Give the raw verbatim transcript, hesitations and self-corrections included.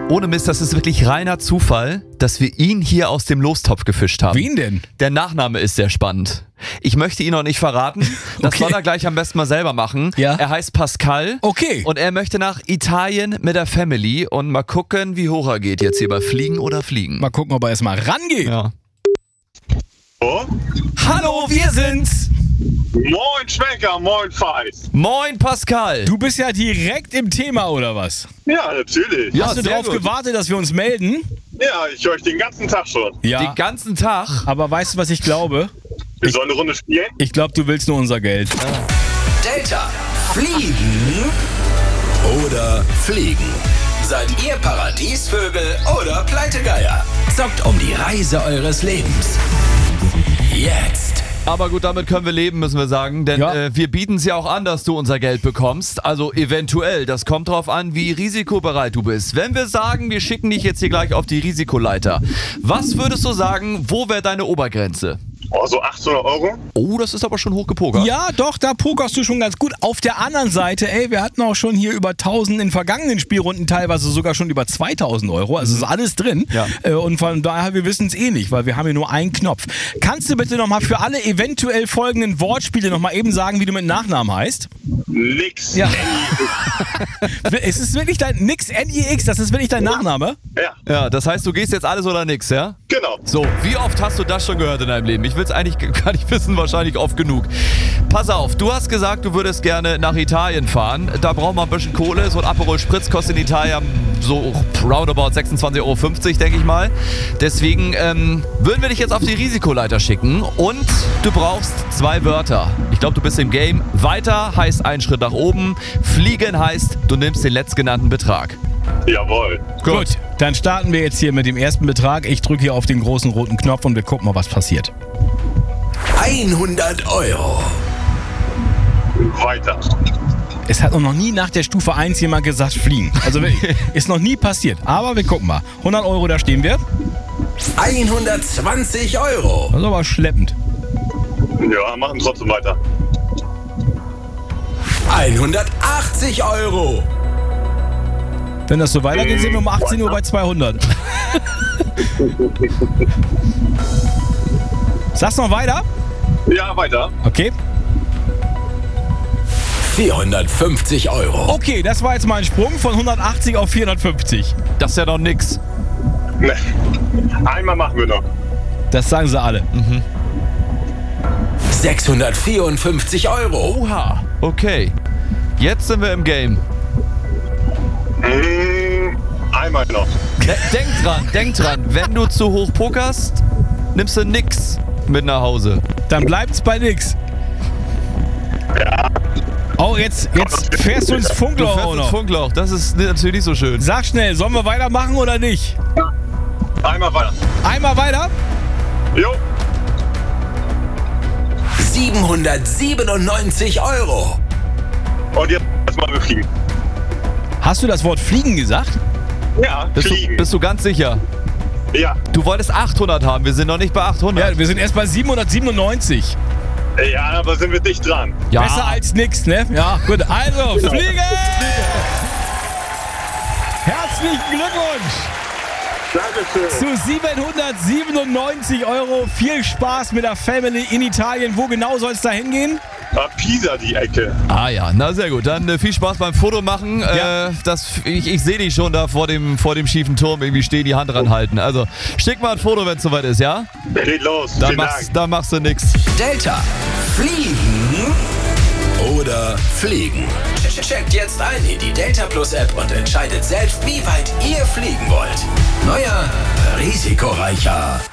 Ohne Mist, das ist wirklich reiner Zufall, dass wir ihn hier aus dem Lostopf gefischt haben. Wen denn? Der Nachname ist sehr spannend. Ich möchte ihn noch nicht verraten. Das Okay. soll er gleich am besten mal selber machen. Ja. Er heißt Pascal. Okay. Und er möchte nach Italien mit der Family und mal gucken, wie hoch er geht jetzt hier bei Fliegen oder Fliegen. Mal gucken, ob er erstmal rangeht. Ja. Oh? Hallo, wir sind's. Moin Schmecker, moin Feist. Moin, Pascal. Du bist ja direkt im Thema, oder was? Ja, natürlich. Ja, Hast du sehr darauf gut. gewartet, dass wir uns melden? Ja, ich höre euch den ganzen Tag schon. Ja. Den ganzen Tag. Aber weißt du, was ich glaube? Wir sollen eine Runde spielen? Ich glaube, du willst nur unser Geld. Delta. Fliegen oder Fliegen? Seid ihr Paradiesvögel oder Pleitegeier? Zockt um die Reise eures Lebens. Jetzt. Aber gut, damit können wir leben, müssen wir sagen. Denn Ja. äh, wir bieten es ja auch an, dass du unser Geld bekommst. Also eventuell. Das kommt drauf an, wie risikobereit du bist. Wenn wir sagen, wir schicken dich jetzt hier gleich auf die Risikoleiter. Was würdest du sagen, wo wäre deine Obergrenze? Oh, so achthundert Euro? Oh, das ist aber schon hochgepokert. Ja, doch, da pokerst du schon ganz gut. Auf der anderen Seite, ey, wir hatten auch schon hier über tausend in vergangenen Spielrunden, teilweise sogar schon über zweitausend Euro. Also ist alles drin. Ja. Äh, Und von daher, wir wissen es eh nicht, weil wir haben hier nur einen Knopf. Kannst du bitte nochmal für alle eventuell folgenden Wortspiele nochmal eben sagen, wie du mit Nachnamen heißt? Nix. Ja. Es ist wirklich dein Nix, N I X, das ist wirklich dein Nachname? Ja, Ja, das heißt, du gehst jetzt alles oder nix, ja? genau. So, wie oft hast du das schon gehört in deinem Leben? Ich will es eigentlich gar nicht wissen, wahrscheinlich oft genug. Pass auf, du hast gesagt, du würdest gerne nach Italien fahren. Da braucht man ein bisschen Kohle. So ein Aperol Spritz kostet in Italien so roundabout sechsundzwanzig Euro fünfzig, denke ich mal. Deswegen ähm, würden wir dich jetzt auf die Risikoleiter schicken und du brauchst zwei Wörter. Ich glaube, du bist im Game. Weiter heißt ein Schritt nach oben. Fliegen heißt, du nimmst den letztgenannten Betrag. Jawohl. Gut, dann starten wir jetzt hier mit dem ersten Betrag. Ich drücke hier auf den großen roten Knopf und wir gucken mal, was passiert. hundert Euro. Weiter. Es hat noch nie nach der Stufe eins jemand gesagt, fliegen. Also wirklich, ist noch nie passiert. Aber wir gucken mal. hundert Euro, da stehen wir. hundertzwanzig Euro. Das ist aber schleppend. Ja, machen trotzdem weiter. hundertachtzig Euro. Wenn das so weitergeht, sind wir um achtzehn Uhr bei zweihundert. Sag's noch weiter? Ja, weiter. Okay. vierhundertfünfzig Euro. Okay, das war jetzt mal ein Sprung von hundertachtzig auf vierhundertfünfzig. Das ist ja noch nix. Ne. Einmal machen wir noch. Das sagen sie alle. sechshundertvierundfünfzig Euro. Oha, okay. Jetzt sind wir im Game. Mm, einmal noch. De- denk dran, denk dran. Wenn du zu hoch pokerst, nimmst du nix mit nach Hause. Dann bleibt's bei nix. Ja. Oh, jetzt, jetzt fährst du ins Du Funkloch fährst auch ins noch. Funkloch. Das ist natürlich nicht so schön. Sag schnell, sollen wir weitermachen oder nicht? Einmal weiter. Einmal weiter. Jo. siebenhundertsiebenundneunzig Euro. Und jetzt erstmal wir fliegen. Hast du das Wort fliegen gesagt? Ja, Bist du, fliegen. bist du ganz sicher? Ja. Du wolltest achthundert haben. Wir sind noch nicht bei achthundert. Ja, wir sind erst bei siebenhundertsiebenundneunzig. Ja, aber sind wir dicht dran. Ja. Besser als nix, ne? Ja, gut. Also, fliegen! Herzlichen Glückwunsch Dankeschön. zu siebenhundertsiebenundneunzig Euro. Viel Spaß mit der Family in Italien. Wo genau soll es da hingehen? Ah, Pisa die Ecke. Ah ja, na sehr gut. Dann äh, viel Spaß beim Foto machen. Ja. Äh, das, ich ich sehe dich schon da vor dem, vor dem schiefen Turm irgendwie stehen, die Hand ranhalten. Also schick mal ein Foto, wenn es soweit ist, ja? Geht los. Dann Vielen machst, Dank. dann machst du nix. Delta. Fliegen oder Fliegen? Checkt jetzt ein in die Delta Plus App und entscheidet selbst, wie weit ihr fliegen wollt. Neuer, risikoreicher